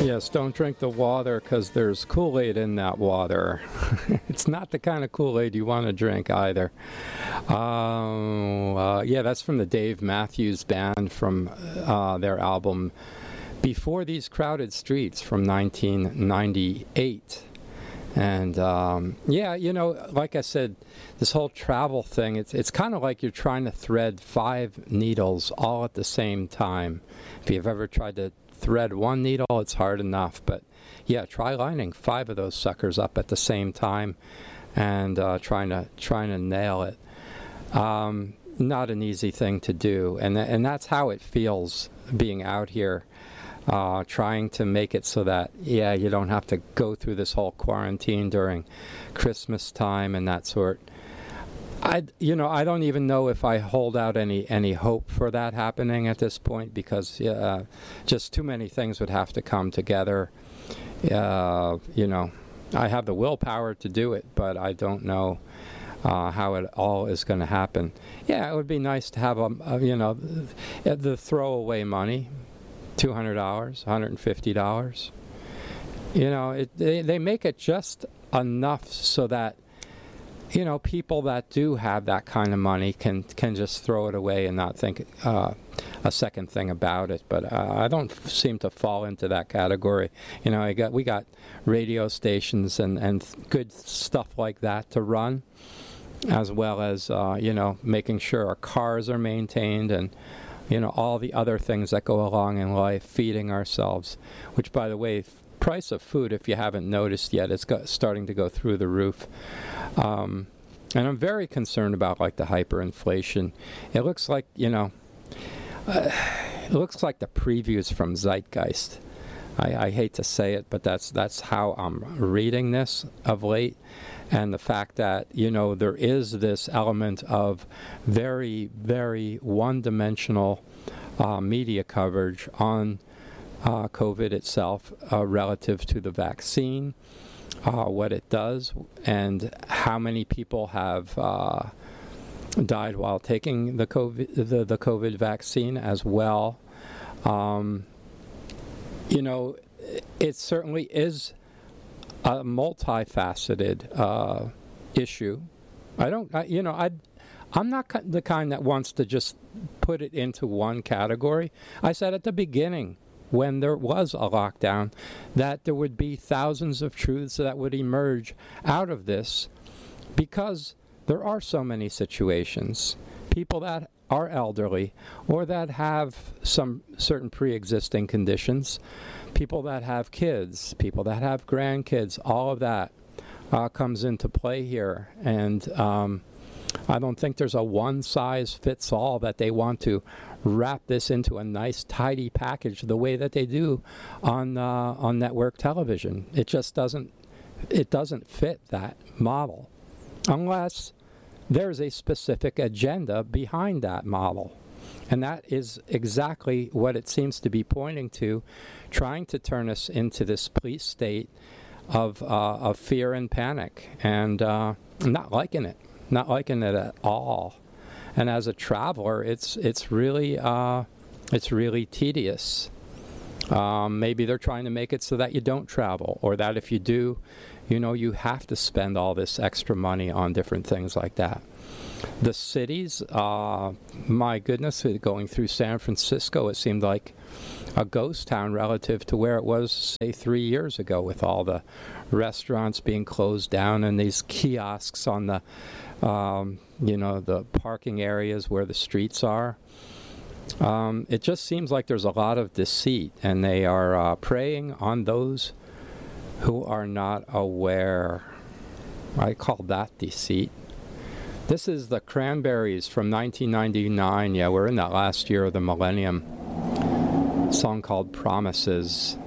Yes, don't drink the water because there's Kool-Aid in that water. It's not the kind of Kool-Aid you want to drink either. Yeah, that's from the Dave Matthews Band from their album Before These Crowded Streets from 1998. And yeah, you know, like I said, this whole travel thing, it's kind of like you're trying to thread 5 needles all at the same time. If you've ever tried to thread one needle, it's hard enough. But yeah, try lining 5 of those suckers up at the same time and trying to nail it. Not an easy thing to do, and that's how it feels being out here. Trying to make it so that, yeah, you don't have to go through this whole quarantine during Christmas time and that sort. I don't even know if I hold out any hope for that happening at this point because just too many things would have to come together. I have the willpower to do it, but I don't know how it all is going to happen. Yeah, it would be nice to have the throwaway money. $200, $150. They make it just enough so that, people that do have that kind of money can just throw it away and not think a second thing about it. But I don't seem to fall into that category. We got radio stations and good stuff like that to run, as well as making sure our cars are maintained and all the other things that go along in life, feeding ourselves, which, by the way, price of food, if you haven't noticed yet, it's starting to go through the roof. And I'm very concerned about, the hyperinflation. It looks like, it looks like the previews from Zeitgeist. I hate to say it, but that's how I'm reading this of late. And the fact that, there is this element of very, very one-dimensional media coverage on COVID itself relative to the vaccine, what it does, and how many people have died while taking the COVID vaccine as well. It certainly is a multifaceted issue. I'm not the kind that wants to just put it into one category. I said at the beginning, when there was a lockdown, that there would be thousands of truths that would emerge out of this, because there are so many situations. People that are elderly or that have some certain pre-existing conditions, people that have kids, people that have grandkids, all of that comes into play here. And I don't think there's a one-size-fits-all that they want to wrap this into a nice, tidy package the way that they do on network television. It just doesn't fit that model, unless there's a specific agenda behind that model. And that is exactly what it seems to be pointing to, trying to turn us into this police state of fear and panic. And I'm not liking it at all. And as a traveler, it's really tedious. Maybe they're trying to make it so that you don't travel, or that if you do, you have to spend all this extra money on different things like that. The cities, my goodness, going through San Francisco, it seemed like a ghost town relative to where it was, say, 3 years ago, with all the restaurants being closed down and these kiosks on the, the parking areas where the streets are. It just seems like there's a lot of deceit, and they are preying on those who are not aware. I call that deceit. This is the Cranberries from 1999. Yeah, we're in that last year of the millennium. A song called Promises.